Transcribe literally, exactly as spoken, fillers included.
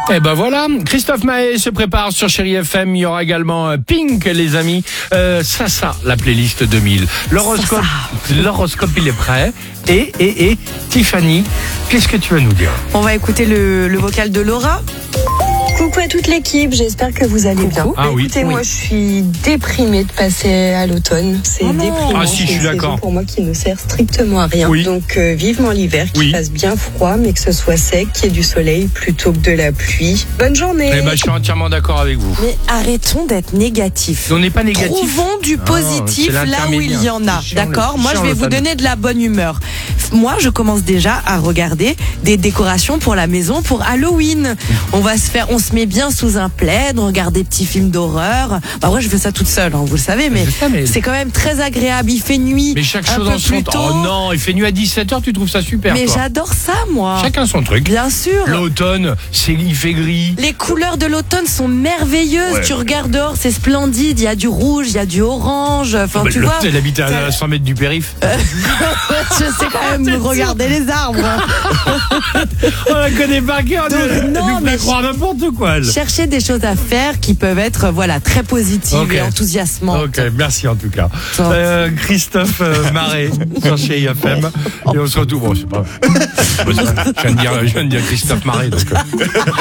Et ben voilà, Christophe Maé se prépare sur Chéri F M. Il y aura également Pink, les amis. Euh, ça, ça, la playlist deux mille. L'horoscope, l'horoscope, il est prêt. Et, et, et, Tiffany, qu'est-ce que tu vas nous dire? On va écouter le, le vocal de Laura. Coucou à toute l'équipe, j'espère que vous allez bien. Ah oui. Écoutez, Oui. moi je suis déprimée de passer à l'automne. C'est Oh non. déprimant. Ah si, je C'est suis une saison d'accord. pour moi qui ne sert strictement à rien. Oui. Donc euh, vivement l'hiver, qu'il Oui. fasse bien froid, mais que ce soit sec, qu'il y ait du soleil plutôt que de la pluie. Bonne journée. Eh ben, je suis entièrement d'accord avec vous. Mais arrêtons d'être négatifs. On n'est pas négatif. Trouvons du Ah, positif c'est là où il y en a. C'est chiant, D'accord? le- Moi, je chiant, vais le vous fameux. donner de la bonne humeur. Moi, je commence déjà à regarder des décorations pour la maison pour Halloween. On va se faire, on se met bien sous un plaid, on regarde des petits films d'horreur. Bah, moi, je fais ça toute seule, hein, vous le savez, mais Je sais, mais- c'est quand même très agréable. Il fait nuit. Mais chaque un chose peu en son plus temps. tôt. Oh non, il fait nuit à dix-sept heures, tu trouves ça super, Mais toi. j'adore ça, moi. Chacun son truc. Bien sûr. L'automne, c'est, il fait gris. Les couleurs de l'automne sont merveilleuses. Ouais. Tu regardes dehors, c'est splendide. Il y a du rouge, il y a du orange. Enfin, Bah, tu l'autre, vois. elle habite à ça- cent mètres du périph'. Je sais quand même regarder les arbres. On la connaît par cœur. Donc, Elle non, nous fait mais croire n'importe quoi, elle. Chercher des choses à faire qui peuvent être voilà très positives Ok. et enthousiasmantes. Ok, merci en tout cas. Tant. Euh, Christophe euh, Maé sur Chéri F M. Et on se retrouve. Bon, c'est pas. Je viens de dire, je viens de dire Christophe Maé. Donc, euh.